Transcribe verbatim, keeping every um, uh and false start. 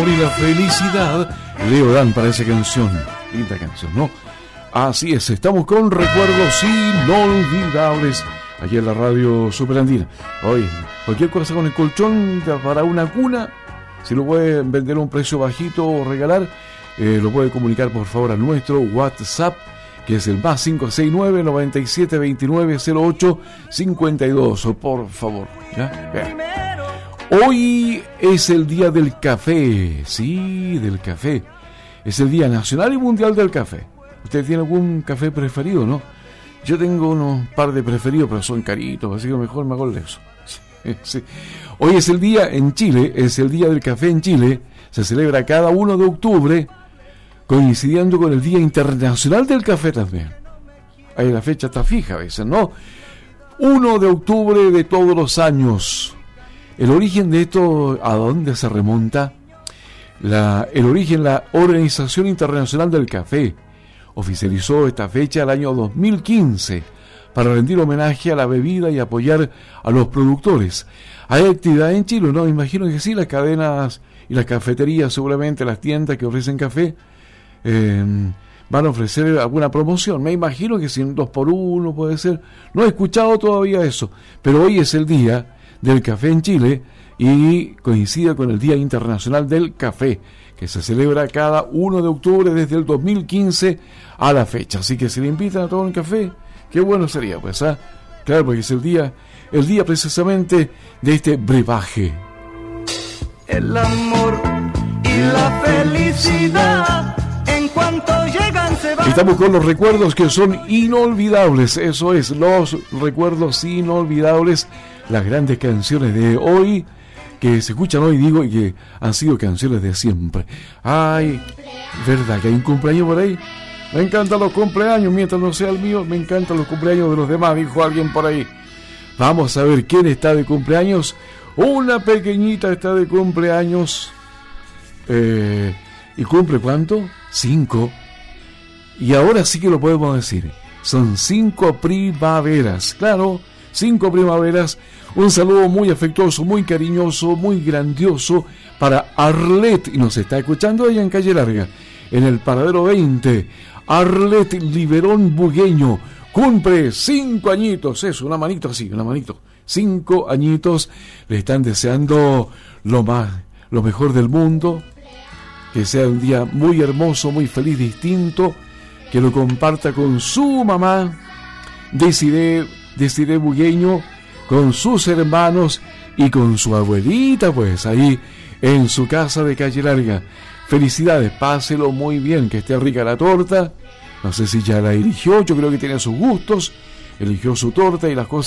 amor y la felicidad. Leo Dan para esa canción. Linda canción, ¿no? Así es, estamos con recuerdos inolvidables aquí en la radio Superandina. Oye, cualquier cosa con el colchón para una cuna, si lo pueden vender a un precio bajito o regalar, eh, lo puede comunicar por favor a nuestro WhatsApp, que es el más cinco seis nueve, noventa y siete, veintinueve, cero ocho, cincuenta y dos, por favor. ¿Ya? Bien. Hoy es el día del café, sí, del café. Es el día nacional y mundial del café. ¿Usted tiene algún café preferido, no? Yo tengo unos par de preferidos, pero son caritos, así que mejor me hago de eso. Sí, sí. Hoy es el día en Chile, es el día del café en Chile. Se celebra cada uno de octubre, coincidiendo con el Día Internacional del Café también. Ahí la fecha está fija a veces, ¿no? uno de octubre de todos los años. El origen de esto, ¿a dónde se remonta? La, el origen, la Organización Internacional del Café oficializó esta fecha el año dos mil quince para rendir homenaje a la bebida y apoyar a los productores. ¿Hay actividad en Chile? No, me imagino que sí, las cadenas y las cafeterías, seguramente las tiendas que ofrecen café, eh, van a ofrecer alguna promoción. Me imagino que si en dos por uno puede ser. No he escuchado todavía eso, pero hoy es el día del café en Chile y coincide con el Día Internacional del Café, que se celebra cada uno de octubre desde el dos mil quince a la fecha. Así que si le invitan a tomar un café, qué bueno sería, pues, ¿ah? Claro, porque es el día, el día precisamente de este brebaje. El amor y la felicidad, en cuanto llegan se van. Estamos con los recuerdos que son inolvidables, eso es, los recuerdos inolvidables, las grandes canciones de hoy, que se escuchan hoy, digo, y que han sido canciones de siempre. Ay, ¿verdad que hay un cumpleaños por ahí? Me encantan los cumpleaños, mientras no sea el mío, me encantan los cumpleaños de los demás, dijo alguien por ahí. Vamos a ver quién está de cumpleaños. Una pequeñita está de cumpleaños. Eh, ¿Y cumple cuánto? Cinco. Y ahora sí que lo podemos decir. Son cinco primaveras. Claro, cinco primaveras. Un saludo muy afectuoso, muy cariñoso, muy grandioso para Arlet. Y nos está escuchando ella en Calle Larga, en el paradero veinte. Arlet Liberón Bugueño. Cumple cinco añitos. Eso, una manito así, una manito. Cinco añitos. Le están deseando lo más, lo mejor del mundo. Que sea un día muy hermoso, muy feliz, distinto. Que lo comparta con su mamá, Desiree, Desiree Bugueño, con sus hermanos y con su abuelita, pues ahí en su casa de Calle Larga. Felicidades, páselo muy bien, que esté rica la torta. No sé si ya la eligió, yo creo que tiene sus gustos. Eligió su torta y las cosas